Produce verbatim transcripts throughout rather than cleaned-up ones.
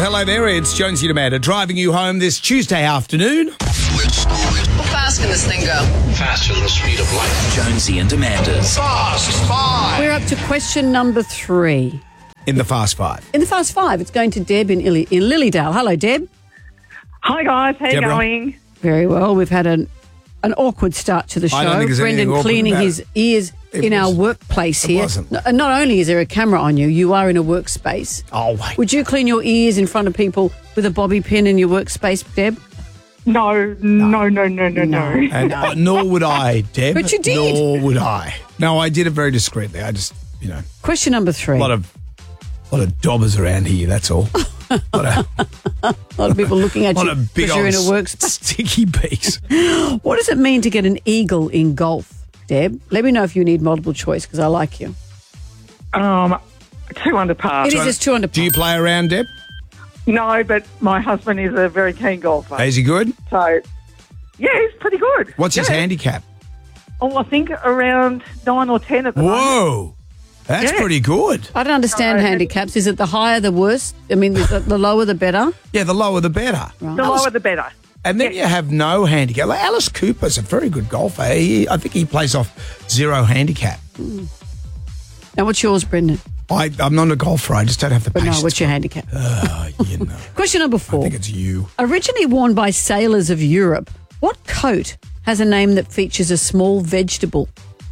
hello there. It's Jonesy and Amanda driving you home this Tuesday afternoon. How fast can this thing go? Faster than the speed of light. Jonesy and Amanda's Fast Five. We're up to question number three. In the Fast Five. In the Fast Five, it's going to Deb in, Illy, in Lilydale. Hello, Deb. Hi guys, how you Deborah. going? Very well. We've had an an awkward start to the show. I don't think there's anything Brendan awkward cleaning about his it. ears It in our was- workplace it here. wasn't. No- Not only is there a camera on you, you are in a workspace. Oh, wait. Would you clean your ears in front of people with a bobby pin in your workspace, Deb? No, no, no, no, no, no. And uh, nor would I, Deb. But you did. Nor would I. No, I did it very discreetly. I just, you know, Question number three. a lot of, lot of dobbers around here, that's all. a lot of, A lot of people looking at lot you of big because you're old in a workspace. sticky beaks. What does it mean to get an eagle in golf, Deb? Let me know if you need multiple choice because I like you. Um, two under par. It is just two under par. Do you play around, Deb? No, but my husband is a very keen golfer. Is he good? So, yeah, he's pretty good. What's his Yeah. handicap? Oh, I think around nine or ten at the moment. Whoa. That's Yeah. pretty good. I don't understand No, it- handicaps. Is it the higher the worse? I mean, the, the lower the better? Yeah, the lower the better. The lower the better. And then you have no handicap. Like Alice Cooper's a very good golfer. He, I think he plays off zero handicap. Now, what's yours, Brendan? I, I'm not a golfer. I just don't have the But no, patience. what's your handicap? Uh, you know. Question number I four. think it's you. Originally worn by sailors of Europe, what coat has a name that features a small vegetable?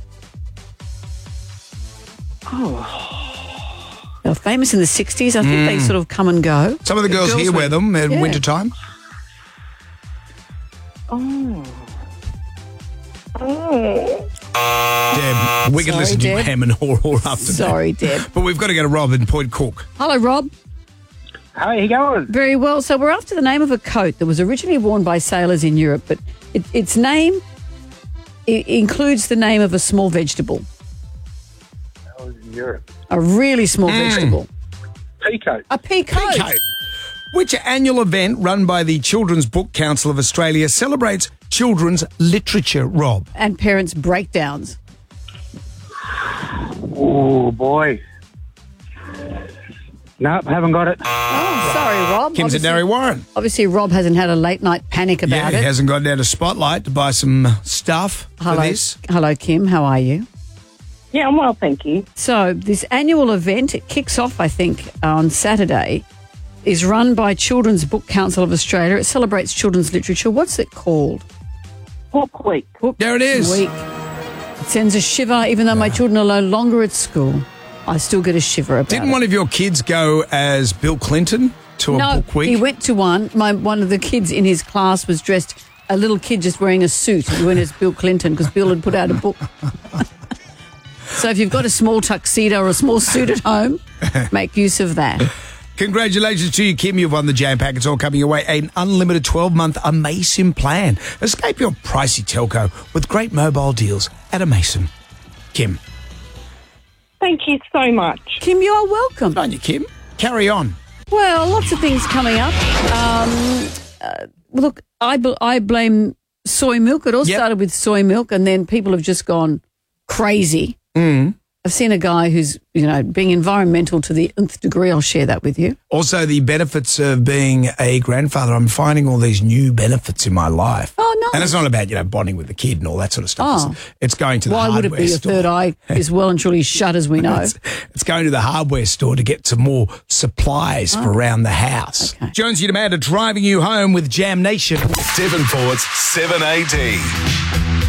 Oh. They were famous in the sixties. I think they sort of come and go. Some of the girls, here were- wear them in Yeah. wintertime. Oh. Oh. Deb, we can Sorry, listen to you Deb. ham and haw all afternoon. Sorry, Deb. But we've got to go to Rob in Point Cook. Hello, Rob. How you going? Very well. So we're after the name of a coat that was originally worn by sailors in Europe, but it, its name it includes the name of a small vegetable, I was in Europe. a really small vegetable. Peacoat. A pea coat. Peacoat. Which annual event run by the Children's Book Council of Australia celebrates children's literature, Rob? And parents' breakdowns. Oh, boy. Nope, haven't got it. Oh, sorry, Rob. Kim's at Obviously- Narry Warren. Obviously, Rob hasn't had a late night panic Yeah, about he it. hasn't gone down to Spotlight to buy some stuff Hello, for this. hello, Kim. How are you? Yeah, I'm well, thank you. So this annual event, it kicks off, I think, on Saturday, is run by Children's Book Council of Australia. It celebrates children's literature. What's it called? Book week. Book There it is. Week. It sends a shiver, even though my children are no longer at school. I still get a shiver about Didn't it. one of your kids go as Bill Clinton to a no, book week? he went to one. My one of the kids in his class was dressed, a little kid just wearing a suit. He went as Bill Clinton because Bill had put out a book. So if you've got a small tuxedo or a small suit at home, make use of that. Congratulations to you, Kim. You've won the jam pack. It's all coming your way. An unlimited twelve-month Amason plan. Escape your pricey telco with great mobile deals at Amason. Kim. Thank you so much. Kim, you are welcome. Good on you, Kim. Carry on. Well, lots of things coming up. Um, uh, look, I, bl- I blame soy milk. It all Yep. started with soy milk, and then people have just gone crazy. Mm. I've seen a guy who's, you know, being environmental to the nth degree. I'll share that with you. Also, the benefits of being a grandfather. I'm finding all these new benefits in my life. Oh, nice. And it's not about, you know, bonding with the kid and all that sort of stuff. Oh. It's, it's going to the Why hardware would it be? Your store. third eye is well and truly shut, as we know. It's, it's going to the hardware store to get some more supplies for around the house. Okay. Jonesy and Amanda driving you home with Jam Nation. Devonport's seven A D.